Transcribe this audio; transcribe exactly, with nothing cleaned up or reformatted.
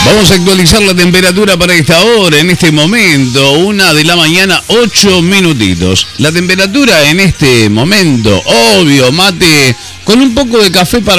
Vamos a actualizar la temperatura para esta hora, en este momento, una de la mañana, ocho minutitos. La temperatura en este momento, obvio, mate con un poco de café para